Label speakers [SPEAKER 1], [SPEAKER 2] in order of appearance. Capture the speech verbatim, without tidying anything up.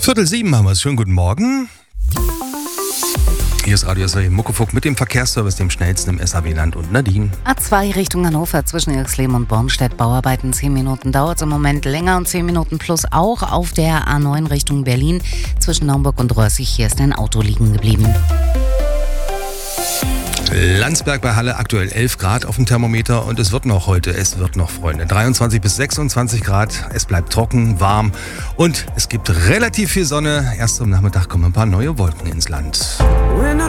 [SPEAKER 1] Viertel sieben haben wir es. Schönen guten Morgen. Hier ist Radio S W Muckefuck mit dem Verkehrsservice, dem schnellsten im S A W-Land und Nadine.
[SPEAKER 2] A zwei Richtung Hannover zwischen Irxleben und Bornstedt. Bauarbeiten zehn Minuten, dauert es im Moment länger und zehn Minuten plus auch auf der A neun Richtung Berlin zwischen Naumburg und Rössig. Hier ist ein Auto liegen geblieben.
[SPEAKER 1] Landsberg bei Halle aktuell elf Grad auf dem Thermometer und es wird noch heute, es wird noch, Freunde, dreiundzwanzig bis sechsundzwanzig Grad, es bleibt trocken, warm und es gibt relativ viel Sonne. Erst am Nachmittag kommen ein paar neue Wolken ins Land.
[SPEAKER 3] When I